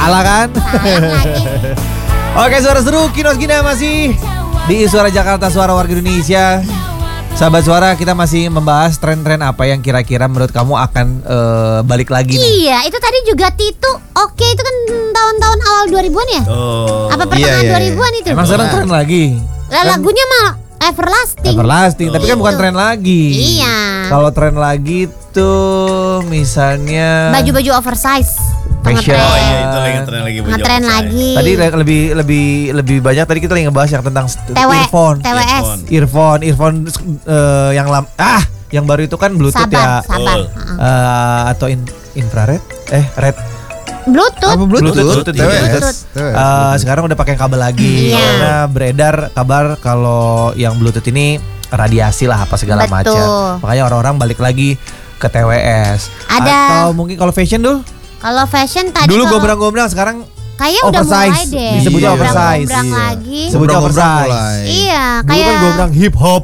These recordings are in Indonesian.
Salah kan? Oke, suara seru Kinos Gina masih di Suara Jakarta, Suara Warga Indonesia. Sahabat Suara, kita masih membahas tren-tren apa yang kira-kira menurut kamu akan balik lagi nih. Iya, itu tadi juga Titu. Oke, itu kan tahun-tahun awal 2000-an ya? Apa pertengahan 2000-an itu? Emang sekarang tren lagi? Lah lagunya mah Everlasting. Tapi kan bukan tren lagi. Iya. Kalau tren lagi tuh misalnya baju-baju oversize. fashion. Oh iya, itu lagi tren lagi. Ngetren lagi. Tadi lebih banyak tadi kita lagi ngebahas yang tentang TWS. Earphone yang baru itu kan Bluetooth Sabar. Atau infrared? Red. Bluetooth. Apa Bluetooth. Sekarang udah pakai kabel lagi. Iya. Karena beredar kabar kalau yang Bluetooth ini radiasi lah apa segala Betul. macam. Makanya orang-orang balik lagi ke TWS. Ada. Atau mungkin kalau fashion dulu. Kalau fashion tadi Dulu gombrang-gombrang, sekarang kayaknya udah oversize. mulai deh. Disebutnya oversize. Gombrang lagi. Sebutnya oversize. Iya, Dulu kayak kan gombrang hip hop.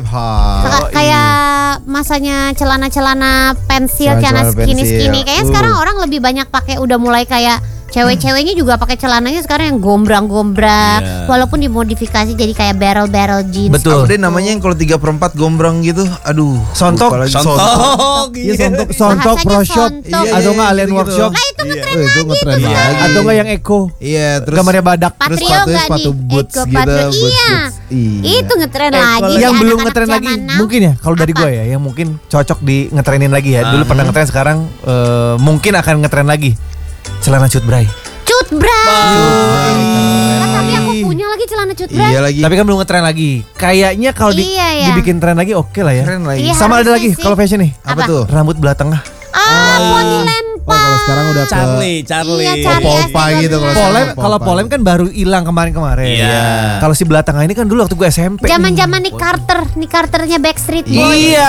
kayak masanya celana-celana pensil, celana Celana skinny. pensil. Kayaknya sekarang orang lebih banyak pakai, udah mulai kayak cewek-ceweknya juga pakai celananya sekarang yang gombrang-gombrang. Iya. Walaupun dimodifikasi jadi kayak barrel jeans. Betul. Apa deh namanya yang kalau 3/4 gombrang gitu? Aduh, Sontok. lupa lagi. Iya, sontok pro Bahasanya shop. sontok. Atau enggak Alien gitu-gitu. Workshop. Nah itu ngetren Itu lagi ngetren tuh. lagi. Atau enggak yang Eko. Iya, terus Gambarnya badak. terus Patrio sepatunya nggak sepatu nih? boots Eko gitu, Patrio. boots. Iya. Iya. Itu ngetren lagi. Yang Jadi belum anak-anak ngetren lagi zaman now. mungkin ya kalau dari Apa? gue ya yang mungkin cocok di ngetrenin lagi ya. Dulu pernah ngetren, sekarang mungkin akan ngetren lagi. Celana cut bray. Cut bray. Nah, Tapi aku punya lagi celana cut bray. Iya lagi. Tapi kan belum ngetren lagi. Kayaknya kalau Iya, ya. dibikin tren lagi oke lah ya. Keren lagi. Iya. Sama ada harusnya lagi sih. kalau fashion nih. Apa Apa? tuh? Rambut belah tengah. Poni lempar. Oh, kalau sekarang udah ke Charlie. Iya, Charlie. Opa gitu kalau Polem, sekarang kalau Opa. polem kan baru hilang kemarin-kemarin. Iya. Kalau si belah tengah ini kan dulu waktu gue SMP. Zaman-zaman Nick Carternya Backstreet Boys. Iya,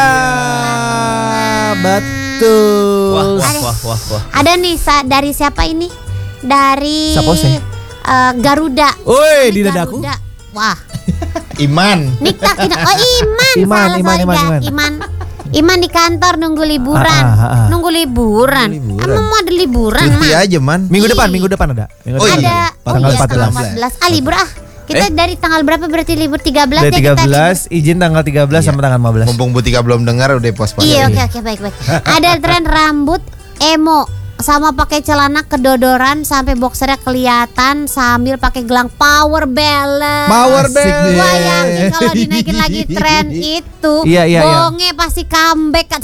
betul. Wah. Ada nih dari siapa ini? Dari Siapa sih? Garuda. Woi, Ini di dadaku. Garuda. Wah, Iman. Nick Iman. Iman, Salah Iman, saya. Iman. Iman di kantor nunggu liburan. Nunggu liburan. Emang mau ada liburan, Cuti Man? aja, Man. Minggu depan ada. Minggu Oh, depan Ada. Tanggal iya, 14. 14. Libur ah. Kita dari tanggal berapa berarti libur 13 Dari ya kita 13, izin tanggal 13 sampai tanggal 15. Mumpung Butika belum dengar udah post. Iya, oke, baik. Ada tren rambut emo sama pakai celana kedodoran sampai boxernya kelihatan sambil pakai gelang power balance. Power Asik balance. nih. Bayangin kalau dinaikin lagi tren itu, Iya. bonge pasti comeback.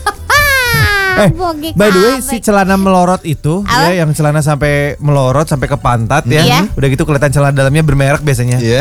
Bonge By the way, comeback. si celana melorot itu Apa? ya, yang celana sampai melorot sampai ke pantat ya. Iya. Udah gitu kelihatan celana dalamnya bermerek biasanya. Iya.